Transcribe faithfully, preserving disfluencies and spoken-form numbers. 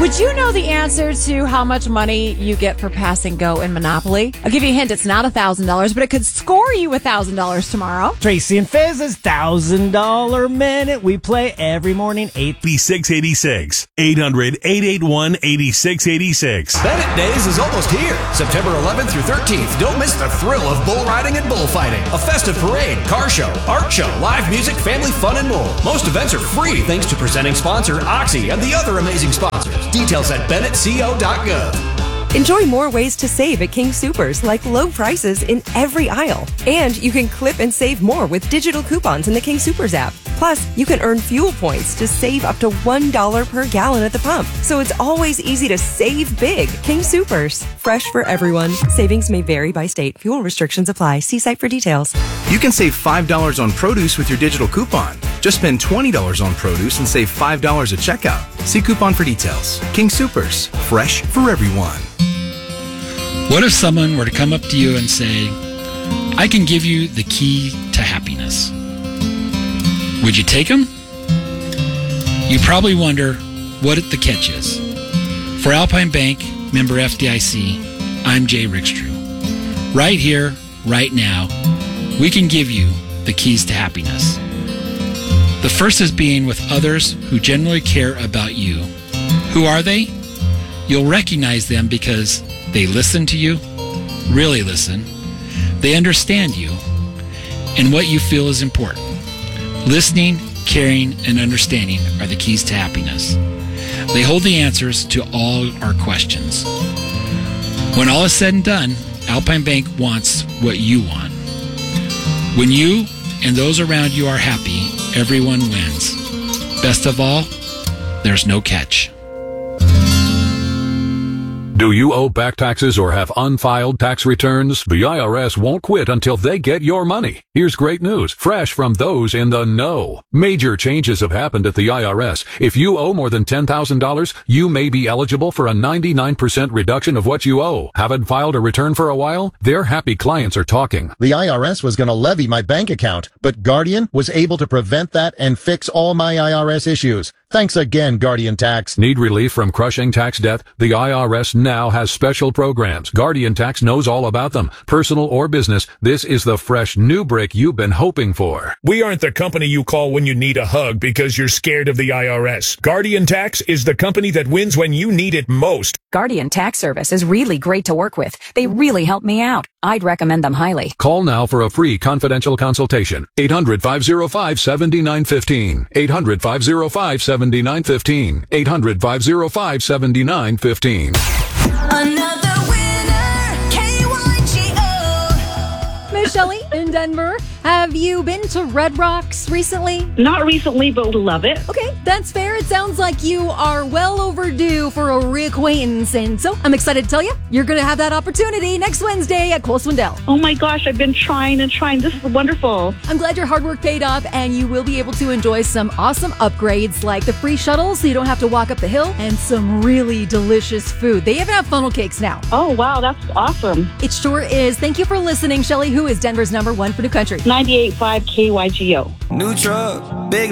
Would you know the answer to how much money you get for passing go in Monopoly? I'll give you a hint. It's not one thousand dollars, but it could score you one thousand dollars tomorrow. Tracy and Fiz's one thousand dollars Minute. We play every morning, eight eighty-six eighty-six. eight hundred, eight eight one, eight six eight six. Bennett Days is almost here. September eleventh through thirteenth. Don't miss the thrill of bull riding and bullfighting. A festive parade, car show, art show, live music, family fun, and more. Most events are free thanks to presenting sponsor Oxy and the other amazing sponsors. Details at bennett co dot gov. Enjoy more ways to save at King Soopers, like low prices in every aisle. And you can clip and save more with digital coupons in the King Soopers app. Plus, you can earn fuel points to save up to one dollar per gallon at the pump. So it's always easy to save big. King Soopers. Fresh for everyone. Savings may vary by state. Fuel restrictions apply. See site for details. You can save five dollars on produce with your digital coupon. Just spend twenty dollars on produce and save five dollars at checkout. See coupon for details. King Soopers. Fresh for everyone. What if someone were to come up to you and say, I can give you the key to happiness? Would you take them? You probably wonder what the catch is. For Alpine Bank, member F D I C, I'm Jay Rickstrew. Right here, right now, we can give you the keys to happiness. The first is being with others who genuinely care about you. Who are they? You'll recognize them because they listen to you, really listen. They understand you and what you feel is important. Listening, caring, and understanding are the keys to happiness. They hold the answers to all our questions. When all is said and done, Alpine Bank wants what you want. When you and those around you are happy, everyone wins. Best of all, there's no catch. Do you owe back taxes or have unfiled tax returns? The I R S won't quit until they get your money. Here's great news, fresh from those in the know. Major changes have happened at the I R S. If you owe more than ten thousand dollars, you may be eligible for a ninety-nine percent reduction of what you owe. Haven't filed a return for a while? Their happy clients are talking. The I R S was going to levy my bank account, but Guardian was able to prevent that and fix all my I R S issues. Thanks again, Guardian Tax. Need relief from crushing tax debt? The I R S now has special programs. Guardian Tax knows all about them. Personal or business, this is the fresh new brick you've been hoping for. We aren't the company you call when you need a hug because you're scared of the I R S. Guardian Tax is the company that wins when you need it most. Guardian Tax Service is really great to work with. They really help me out. I'd recommend them highly. Call now for a free confidential consultation. eight hundred, five oh five, seven nine one five. eight hundred, five oh five, seven nine one five. eight hundred, five oh five, seven nine one five. Another winner, K Y G O. Miss Shelley in Denver, have you been to Red Rocks recently? Not recently, but love it. Okay, that's fair. It sounds like you are well overdue for a reacquaintance, and so I'm excited to tell you, you're going to have that opportunity next Wednesday at Cole Swindell. Oh my gosh, I've been trying and trying. This is wonderful. I'm glad your hard work paid off, and you will be able to enjoy some awesome upgrades like the free shuttle so you don't have to walk up the hill, and some really delicious food. They even have funnel cakes now. Oh wow, that's awesome. It sure is. Thank you for listening, Shelley, who is Denver's number one for New Country. ninety-eight point five K Y G O. New truck, big